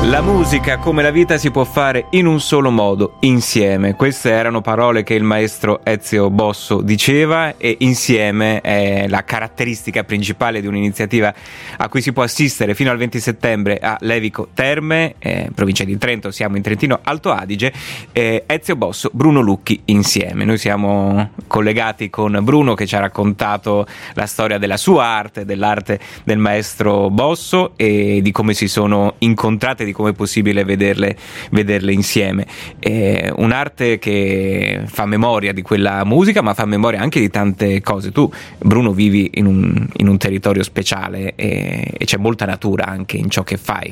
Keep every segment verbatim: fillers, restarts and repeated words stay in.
La musica, come la vita, si può fare in un solo modo, insieme. Queste erano parole che il maestro Ezio Bosso diceva, e insieme è la caratteristica principale di un'iniziativa a cui si può assistere fino al venti settembre a Levico Terme, eh, provincia di Trento, siamo in Trentino Alto Adige. eh, Ezio Bosso, Bruno Lucchi insieme. Noi siamo collegati con Bruno, che ci ha raccontato la storia della sua arte, dell'arte del maestro Bosso e di come si sono incontrate, di come è possibile vederle, vederle insieme. È un'arte che fa memoria di quella musica, ma fa memoria anche di tante cose. Tu, Bruno, vivi in un, in un territorio speciale e, e c'è molta natura anche in ciò che fai.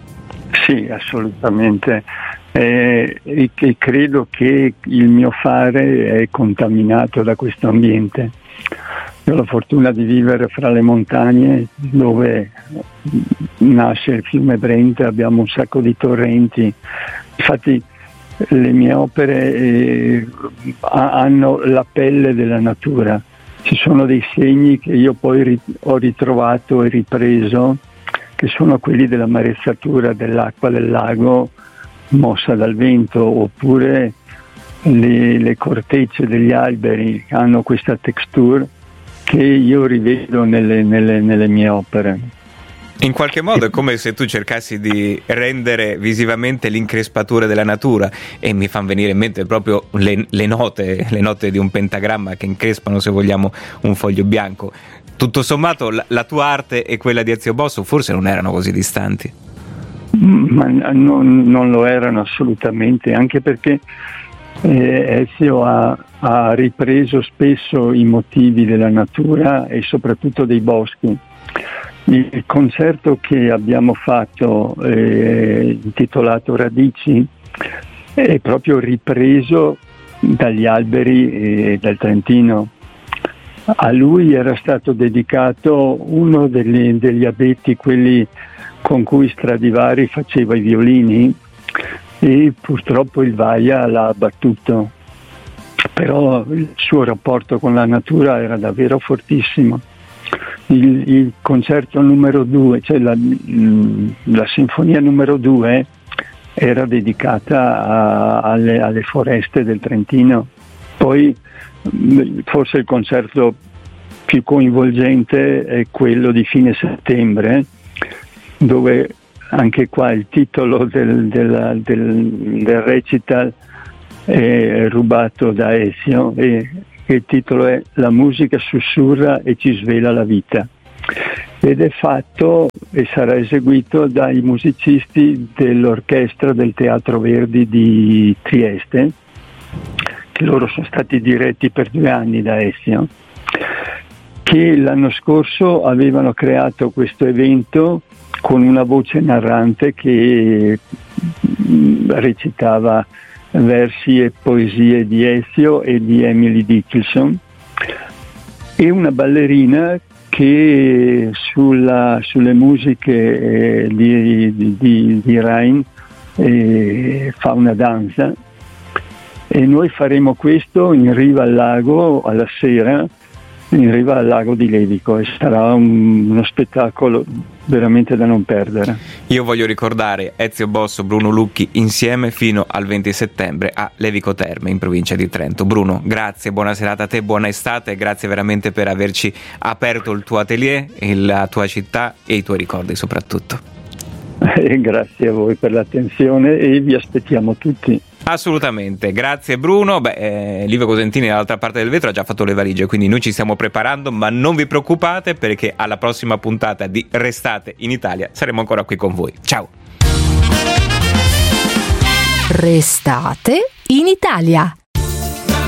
Sì, assolutamente. Eh, e che credo che il mio fare è contaminato da questo ambiente. Io ho la fortuna di vivere fra le montagne, dove nasce il fiume Brenta, abbiamo un sacco di torrenti. Infatti le mie opere eh, hanno la pelle della natura. Ci sono dei segni che io poi ri- ho ritrovato e ripreso, che sono quelli della marezzatura dell'acqua del lago mossa dal vento, oppure le, le cortecce degli alberi che hanno questa texture che io rivedo nelle, nelle, nelle mie opere. In qualche modo è come se tu cercassi di rendere visivamente l'increspatura della natura, e mi fanno venire in mente proprio le, le note, le note di un pentagramma che increspano, se vogliamo, un foglio bianco. Tutto sommato la, la tua arte e quella di Ezio Bosso forse non erano così distanti. Ma non, non lo erano assolutamente, anche perché eh, Ezio ha, ha ripreso spesso i motivi della natura e soprattutto dei boschi. Il concerto che abbiamo fatto, eh, intitolato Radici, è proprio ripreso dagli alberi eh, del Trentino. A lui era stato dedicato uno degli, degli abetti, quelli con cui Stradivari faceva i violini, e purtroppo il Vaia l'ha abbattuto. Però il suo rapporto con la natura era davvero fortissimo. Il, il concerto numero due, cioè la, la sinfonia numero due, era dedicata a, alle, alle foreste del Trentino. Poi forse il concerto più coinvolgente è quello di fine settembre, dove anche qua il titolo del, del, del, del recital è rubato da Ezio, e il titolo è La musica sussurra e ci svela la vita, ed è fatto e sarà eseguito dai musicisti dell'orchestra del Teatro Verdi di Trieste, che loro sono stati diretti per due anni da Ezio, che l'anno scorso avevano creato questo evento con una voce narrante che recitava versi e poesie di Ezio e di Emily Dickinson, e una ballerina che sulla, sulle musiche eh, di, di, di Rain eh, fa una danza. E noi faremo questo in riva al lago alla sera, in riva al lago di Levico, e sarà un, uno spettacolo veramente da non perdere. Io voglio ricordare Ezio Bosso, Bruno Lucchi insieme fino al venti settembre a Levico Terme, in provincia di Trento. Bruno, grazie, buona serata a te, buona estate, grazie veramente per averci aperto il tuo atelier, la tua città e i tuoi ricordi soprattutto. Eh, grazie a voi per l'attenzione e vi aspettiamo tutti. Assolutamente, grazie Bruno. Beh, eh, Livio Cosentini dall'altra parte del vetro ha già fatto le valigie, quindi noi ci stiamo preparando, ma non vi preoccupate, perché alla prossima puntata di Restate in Italia saremo ancora qui con voi. Ciao. Restate in Italia.